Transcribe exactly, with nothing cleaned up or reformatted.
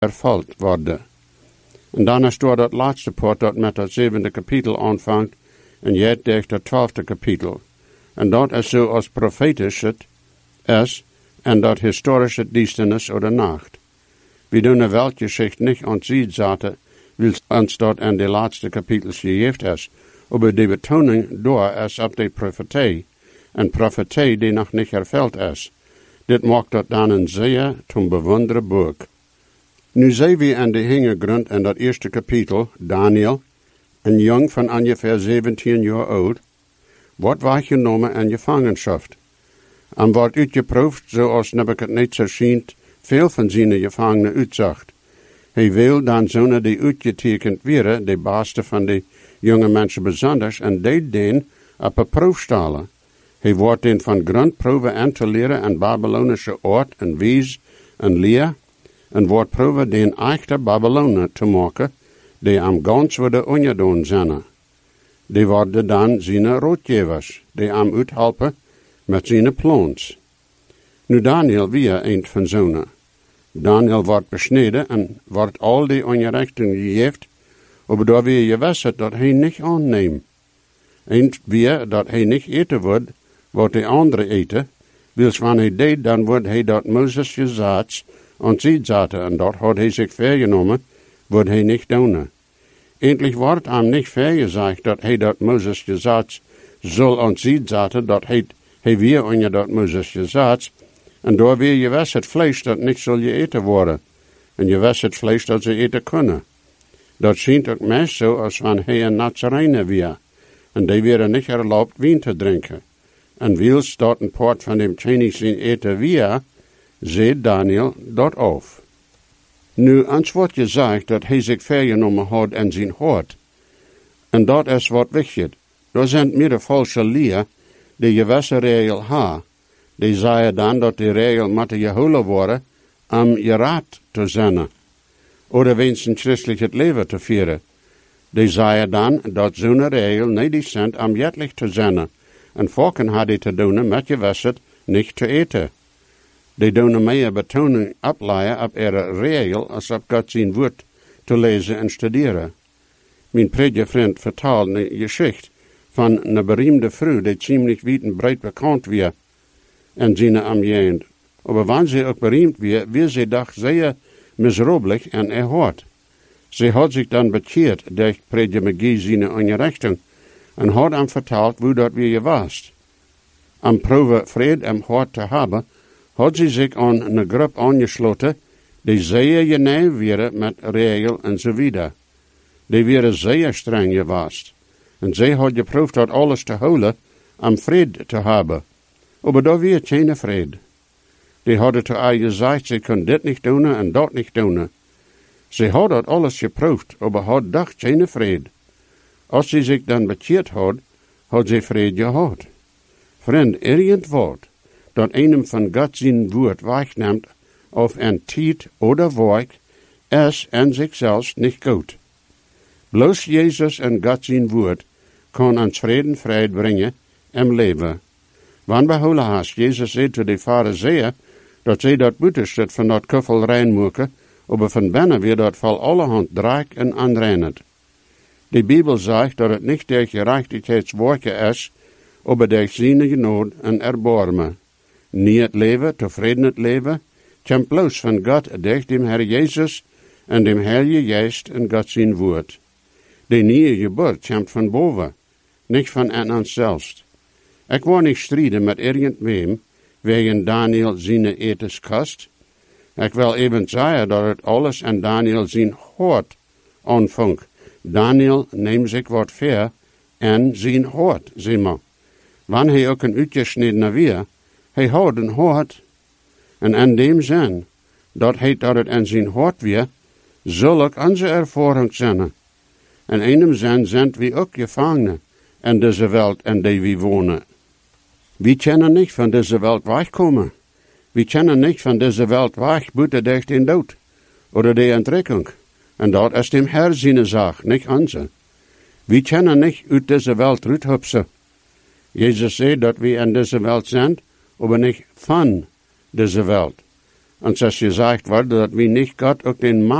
ervuld worden. En dan is door dat laatste poort dat met dat zevende kapitel aanvangt en jet tegen dat twaalfde kapitel. En dat is zo als profetisch het is en dat historisch het diestenis oder nacht. We doen de weltgeschicht niet ontzien zaten, wil ons dat in de laatste kapitels gegeven is, aber de betoning door is op de profetie, en profetie die nog niet ervuld is. Dit maakt dat dan een zeer te bewonderen boek. Nu zijn we in de hintergrond in dat eerste kapitel, Daniel, een jong van ongeveer zeventien jaar oud, wordt weggenomen in gevangenschap. En wordt uitgeproefd zoals Nebuchadnezzar schijnt veel van zijn gevangenen uitzacht. Hij wil dan zonen die uitgetekend werden, de baaste van de jonge mensen bijzonders, en deed den op een proef stellen. Hij wordt den van grondproeven aan te leren aan Babylonische oort en wies en leer, en wordt proeven den echte Babylonen te maken, die am gans worden ongedaan zijn. Die worden dan zijn roodgevers, die am uithelpen met zijn plans. Nu Daniel weer een van zonen. Daniel wordt besneden en wordt al die ongerechten gegeven, waardoor we je wisten dat hij niet aanneemt. En weer dat hij niet eten wordt, wat de andere eten, wils wanneer hij deed, dan wordt hij dat Mozes gezegd aan zich zaten, en dat had hij zich vergenomen, wordt hij niet doen. Eindelijk wordt hem niet vergezegd dat hij dat Mozes gezegd zal aan zich zaten, dat hij, hij weer aan je dat Mozes gezegd, en door weer je wist het vlees dat niet zal je eten worden, en je wist het vlees dat ze eten kunnen. Dat schijnt ook meest zo als wanneer hij een Nazarener weer, en die werden niet erlaubt wien te drinken. En wils dat een poort van dem Chinese eten weer, zei Daniel dat af. Nu, ons wordt gezegd dat hij zich vergenomen had in zijn hart. En dat is wat wichtig. Er zijn meer de valse leer, die gewisse regel ha. Die zeiden dan dat die regel moet gehouden worden om je raad te zijn. Oder wenigstens christelijk het leven te vieren. Die zeiden dan dat zo'n regel niet is om jettelijk te zijn. En volken hadden te doen met je wist niet te eten. Die doen meer betoning opleiden op ihre regel als op God zijn woord te lezen en studeren. Mijn predikvriend vertelde een geschichte van een beroemde vrouw die ziemlich wijd en breed bekend was in zijn omgeving. Maar wanneer ze ook beroemd was, was ze toch zeer miserabelig en erhard. Ze had zich dan bekeerd door predikmagie zijn ongerechting en had hem verteld hoe dat weer was. Om proeven vrede en hart te hebben, had ze zich aan een groep aangesloten die zeer genauw waren met regel en zo verder. Die waren zeer streng geweest. En zij had geproefd dat alles te houden om vrede te hebben. Maar daar was geen vrede. Die hadden te haar gezegd, ze kon dit niet doen en dat niet doen. Ze had dat alles geproefd, maar had toch geen vrede. Als ze zich dan bekeerd had, had ze vrede gehad. Vriend, irgend wat dat einem van God zijn woord wegneemt of een tijd oder werk, is en zichzelf niet goed. Bloos Jezus en God zijn woord kan ons vrede en vrijheid brengen en leven. Wanneer we holen haast, Jezus zei te de Farizeeën dat zij dat buitenstuk van dat kuffel rein maken, maar van binnen weer dat vol allerhand draak en onreinheid. De Bijbel zegt dat het niet der gerechtigheidswerken is, maar der zijn genade en erbarmen. Niet het leven, tevreden het leven, komt bloos van God door dem Herr Jezus en dem Heilige Geest en God zijn woord. De nieuwe geboorte komt van boven, niet van aan onszelf. Ik wil niet strijden met irgendwem wegen Daniel zijn etenskast. Ik wil even zeggen dat het alles aan Daniel zijn hart aanvangt. Daniel neemt zich wat ver en zijn hart, zeg maar. Wanneer hij ook een uitgesneden weer, hij houdt een hart. En in dem zin, dat hij dat het in zijn hart weer, zal ook onze ervaring zijn. En in dem zin zijn we ook gevangenen in deze wereld in die we wonen. We kunnen niet van deze wereld wegkomen. We kunnen niet van deze wereld weg buiten durch den dood, oder de ontrekking. En dat is dem Herr zijn zaak, niet onze. We kunnen niet uit deze wereld uithupsen. Jezus zei dat we in deze wereld zijn, maar niet van deze wereld. Und es gesagt wurde, dat wie nicht Gott ook den